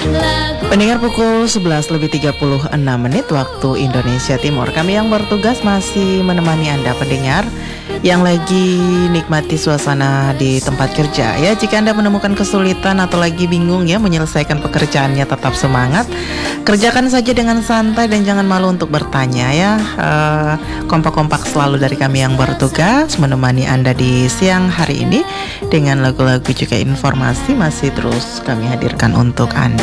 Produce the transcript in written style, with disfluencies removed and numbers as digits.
Pendengar, pukul 11:36 waktu Indonesia Timur. Kami yang bertugas masih menemani Anda pendengar yang lagi nikmati suasana di tempat kerja ya. Jika Anda menemukan kesulitan atau lagi bingung ya menyelesaikan pekerjaannya, tetap semangat. Kerjakan saja dengan santai dan jangan malu untuk bertanya ya. Kompak-kompak selalu dari kami yang bertugas menemani Anda di siang hari ini dengan lagu-lagu juga informasi masih terus kami hadirkan untuk Anda.